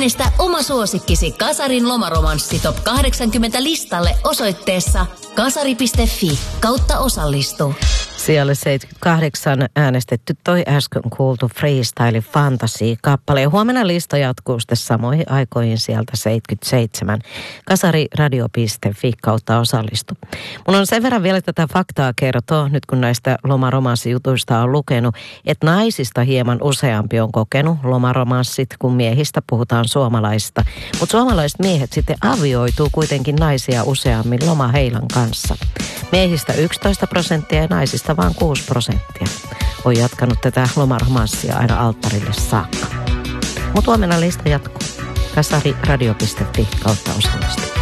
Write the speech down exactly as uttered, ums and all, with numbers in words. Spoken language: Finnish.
Äänistä oma suosikkisi Kasarin lomaromanssi top kahdeksankymmentä listalle osoitteessa kasari piste fi kautta osallistu. Siellä seitsemänkymmentäkahdeksan äänestetty toi äsken kuultu Freestyle Fantasy-kappale. Huomenna lista jatkuu sitten samoihin aikoihin sieltä seitsemänkymmentäseitsemän. kasariradio piste fi kautta osallistu. Mun on sen verran vielä tätä faktaa kertoa, nyt kun näistä lomaromanssijutuista on lukenut, että naisista hieman useampi on kokenut lomaromanssit, kun miehistä puhutaan suomalaisista. Mutta suomalaiset miehet sitten avioituu kuitenkin naisia useammin lomaheilan kanssa. Miehistä yksitoista prosenttia ja naisista vain kuusi prosenttia. On jatkanut tätä lomaromanssia aina alttarille saakka. Mutta huomenna lista jatkuu. kasariradio piste fi kautta osallistu.